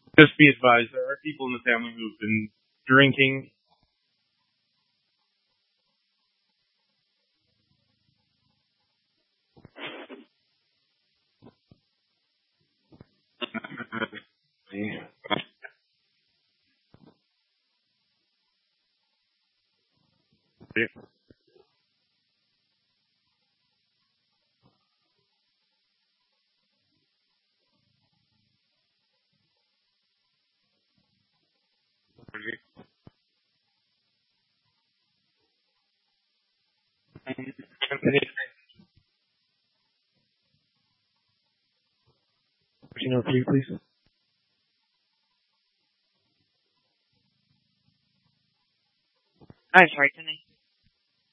Just be advised, there are people in the family who've been drinking. Question number 3, please. I'm sorry, can I